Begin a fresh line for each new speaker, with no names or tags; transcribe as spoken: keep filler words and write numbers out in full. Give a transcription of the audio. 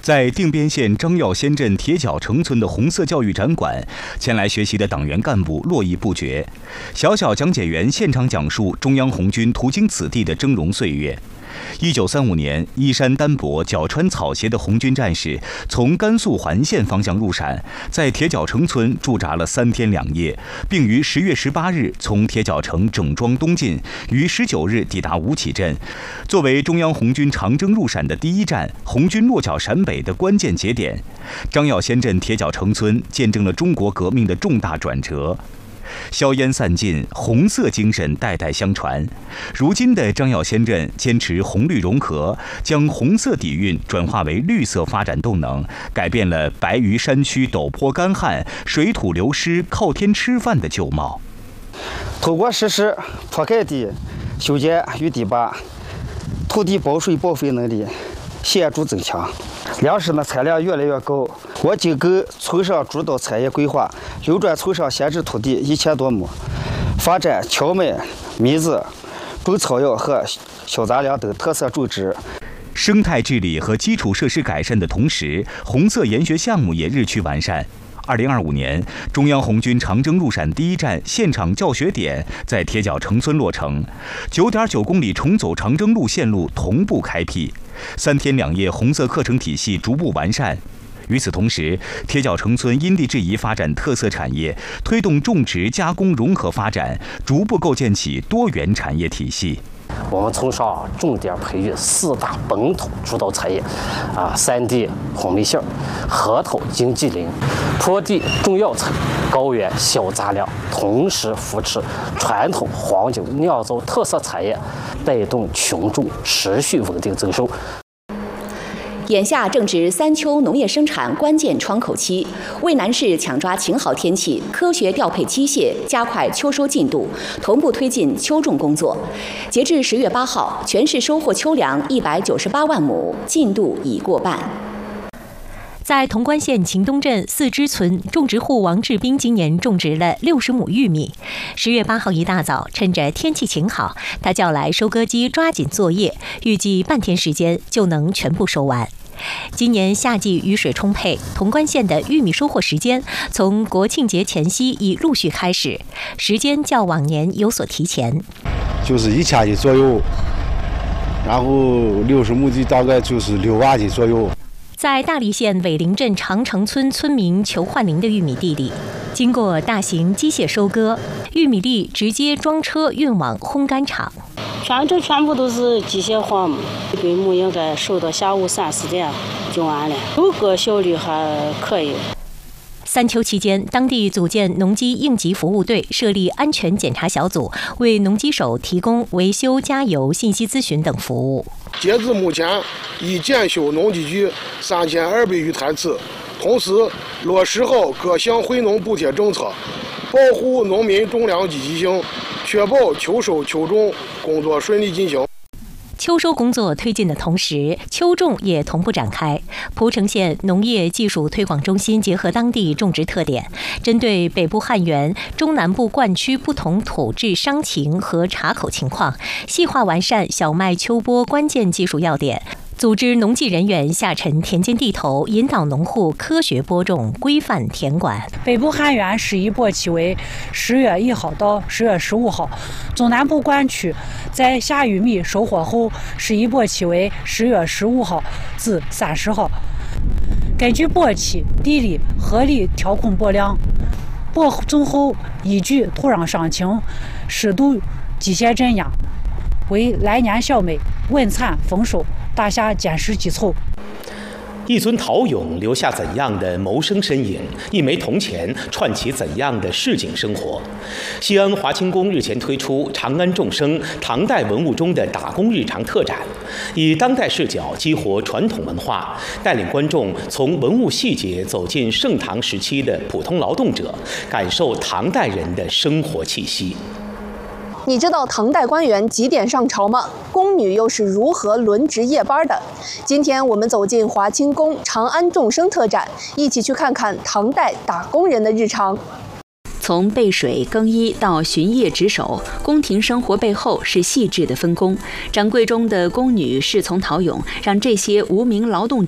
在定边县张耀先镇铁角城村的红色教育展馆，前来学习的党员干部络绎不绝。小小讲解员现场讲述中央红军途经此地的峥嵘岁月。一九三五年，衣衫单薄、脚穿草鞋的红军战士从甘肃环县方向入陕，在铁角城村驻扎了三天两夜，并于十月十八日从铁角城整装东进，于十九日抵达吴起镇。作为中央红军长征入陕的第一站，红军落脚陕北的关键节点，张耀先镇铁角城村见证了中国革命的重大转折。硝烟散尽，红色精神代代相传。如今的张耀先镇坚持红绿融合，将红色底蕴转化为绿色发展动能，改变了白鱼山区陡坡干旱、水土流失、靠天吃饭的旧貌。
透过实施坡盖地修建与堤坝，土地保水保肥能力显著增强，粮食的产量越来越高。我紧跟村上主导产业规划，流转村上闲置土地一千多亩，发展荞麦、米子、种草药和小杂粮等特色种植。
生态治理和基础设施改善的同时，红色研学项目也日趋完善。二零二五年，中央红军长征入陕第一站现场教学点在铁角城村落成，九点九公里重走长征路线路同步开辟，三天两夜红色课程体系逐步完善。与此同时，铁角城村因地制宜发展特色产业，推动种植加工融合发展，逐步构建起多元产业体系。
我们从小重点培育四大本土主导产业，啊，山地红米杏、河头经济林、坡地中药材、高原小杂粮，同时扶持传统黄酒酿造特色产业，带动群众持续稳定增收。
眼下正值三秋农业生产关键窗口期，渭南市抢抓晴好天气，科学调配机械，加快秋收进度，同步推进秋种工作。截至十月八号，全市收获秋粮一百九十八万亩，进度已过半。
在潼关县秦东镇四支村，种植户王志斌今年种植了六十亩玉米。十月八号一大早，趁着天气晴好，他叫来收割机抓紧作业，预计半天时间就能全部收完。今年夏季雨水充沛，潼关县的玉米收获时间从国庆节前夕已陆续开始，时间较往年有所提前。
就是一千斤左右，然后六十亩地大概就是六万斤左右。
在大荔县尾林镇长城村村民裘焕林的玉米地里，经过大型机械收割，玉米粒直接装车运往烘干厂。
全这全部都是机械化嘛，规模应该收到下午三四点就完了，收割效率还可以。
三秋期间，当地组建农机应急服务队，设立安全检查小组，为农机手提供维修、加油、信息咨询等服务。
截至目前，已检修农机具三千二百余台次，同时落实好各项惠农补贴政策，保护农民种粮积极性，确保秋收秋种工作顺利进行。
秋收工作推进的同时，秋种也同步展开。蒲城县农业技术推广中心结合当地种植特点，针对北部旱源、中南部灌区不同土质伤情和茶口情况，细化完善小麦秋播关键技术要点。组织农技人员下沉田间地头，引导农户科学播种、规范田管。
北部旱源适宜播期为十月一号到十月十五号，中南部灌区在下玉米收获后适宜播期为十月十五号至三十号。根据播期、地力合理调控播量，播种后依据土壤伤情、湿度、机械镇压，为来年小麦稳产丰收打下坚实基础。
一尊陶俑留下怎样的谋生身影？一枚铜钱串起怎样的市井生活？西安华清宫日前推出“长安众生：唐代文物中的打工日常”特展，以当代视角激活传统文化，带领观众从文物细节走进盛唐时期的普通劳动者，感受唐代人的生活气息。
你知道唐代官员几点上朝吗？宫女又是如何轮值夜班的？今天我们走进华清宫长安众生特展，一起去看看唐代打工人的日常。
从备水、更衣到巡夜值守，宫廷生活背后是细致的分工。掌柜中的宫女侍从陶俑，让这些无名劳动者